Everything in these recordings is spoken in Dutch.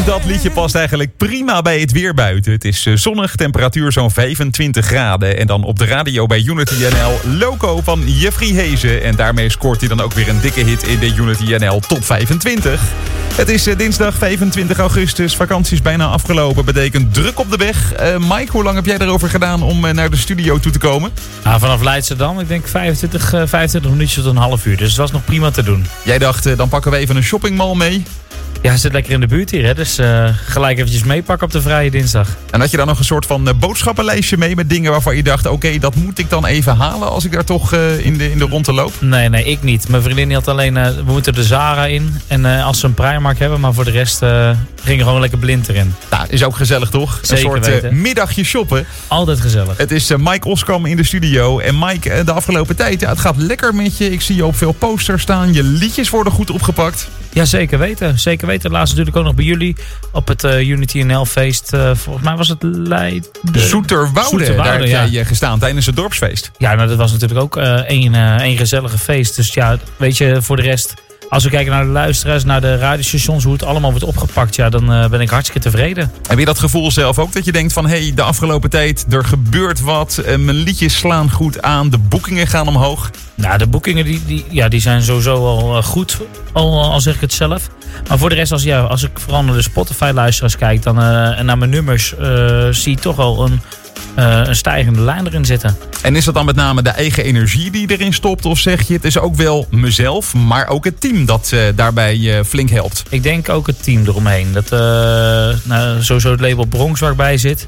dat liedje past eigenlijk prima bij het weer buiten. Het is zonnig, temperatuur zo'n 25 graden. En dan op de radio bij Unity NL Loco van Jeffrey Hezen. En daarmee scoort hij dan ook weer een dikke hit in de Unity NL Top 25. Het is dinsdag 25 augustus. Vakantie is bijna afgelopen. Betekent druk op de weg. Mike, hoe lang heb jij erover gedaan om naar de studio toe te komen? Nou, vanaf Leidschendam, ik denk 25 minuutjes tot een half uur. Dus het was nog prima te doen. Jij dacht, dan pakken we even een shoppingmall mee. Ja, hij zit lekker in de buurt hier, hè? Dus gelijk eventjes meepakken op de vrije dinsdag. En had je dan nog een soort van boodschappenlijstje mee met dingen waarvan je dacht, oké, dat moet ik dan even halen als ik daar toch in de ronde loop? Nee, ik niet. Mijn vriendin had alleen, we moeten de Zara in. En als ze een Primark hebben, maar voor de rest ging er gewoon lekker blind erin. Nou, is ook gezellig toch? Zeker een soort middagje shoppen. Altijd gezellig. Het is Mike Oskam in de studio. En Mike, de afgelopen tijd, het gaat lekker met je. Ik zie je op veel posters staan. Je liedjes worden goed opgepakt. Ja, zeker weten. Zeker weten. Laatst natuurlijk ook nog bij jullie op het Unity NL feest. Volgens mij was het Zoeterwoude. Daar heb jij gestaan tijdens het dorpsfeest. Ja, nou, dat was natuurlijk ook één gezellige feest. Dus ja, weet je, voor de rest, als we kijken naar de luisteraars, naar de radiostations, hoe het allemaal wordt opgepakt, ja, dan ben ik hartstikke tevreden. Heb je dat gevoel zelf ook? Dat je denkt van, hé, de afgelopen tijd, er gebeurt wat. Mijn liedjes slaan goed aan. De boekingen gaan omhoog. Nou, de boekingen die zijn sowieso al goed, al zeg ik het zelf. Maar voor de rest, als ik vooral naar de Spotify-luisteraars kijk dan, en naar mijn nummers, zie ik toch wel een stijgende lijn erin zitten. En is dat dan met name de eigen energie die erin stopt? Of zeg je, het is ook wel mezelf, maar ook het team dat daarbij flink helpt? Ik denk ook het team eromheen. Dat sowieso het label Bronx waar ik bij zit.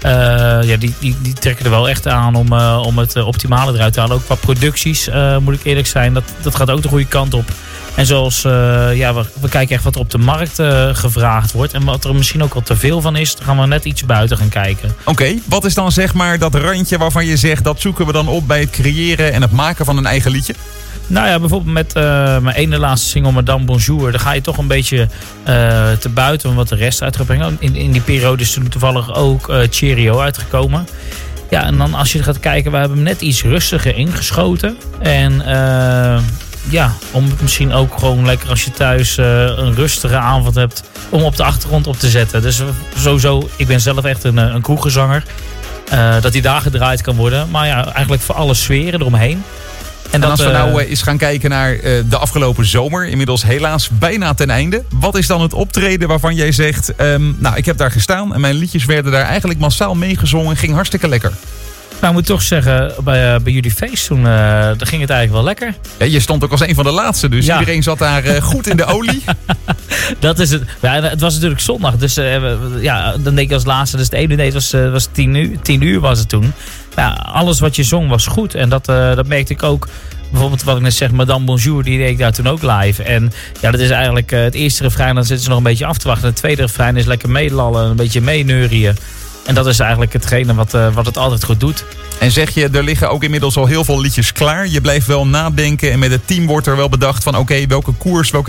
Die trekken er wel echt aan om het optimale eruit te halen. Ook qua producties, moet ik eerlijk zijn. Dat gaat ook de goede kant op. En zoals, we kijken echt wat er op de markt gevraagd wordt. En wat er misschien ook al te veel van is, dan gaan we net iets buiten gaan kijken. Oké, wat is dan zeg maar dat randje waarvan je zegt, dat zoeken we dan op bij het creëren en het maken van een eigen liedje? Nou ja, bijvoorbeeld met mijn ene laatste single, Madame Bonjour, dan ga je toch een beetje te buiten van wat de rest uit gaat brengen. In die periode is toen toevallig ook Cheerio uitgekomen. Ja, en dan als je gaat kijken, we hebben hem net iets rustiger ingeschoten. En om het misschien ook gewoon lekker als je thuis een rustige avond hebt, om op de achtergrond op te zetten. Dus sowieso, ik ben zelf echt een kroegenzanger. Dat die daar gedraaid kan worden. Maar ja, eigenlijk voor alle sferen eromheen. En als we nou eens gaan kijken naar de afgelopen zomer, inmiddels helaas bijna ten einde. Wat is dan het optreden waarvan jij zegt, ik heb daar gestaan en mijn liedjes werden daar eigenlijk massaal meegezongen, ging hartstikke lekker. Nou, ik moet toch zeggen, bij jullie feest toen ging het eigenlijk wel lekker. Ja, je stond ook als een van de laatste, dus iedereen zat daar goed in de olie. Dat is het. Ja, het was natuurlijk zondag, dus dan denk je als laatste, dus het ene nee, het was 10 uur was het toen. Ja, alles wat je zong was goed en dat merkte ik ook. Bijvoorbeeld wat ik net zeg, Madame Bonjour, die deed ik daar toen ook live. En ja, dat is eigenlijk het eerste refrein, dan zitten ze nog een beetje af te wachten. Het tweede refrein is lekker meelallen, een beetje meeneurien. En dat is eigenlijk hetgene wat het altijd goed doet. En zeg je, er liggen ook inmiddels al heel veel liedjes klaar. Je blijft wel nadenken en met het team wordt er wel bedacht van oké, welke koers, welke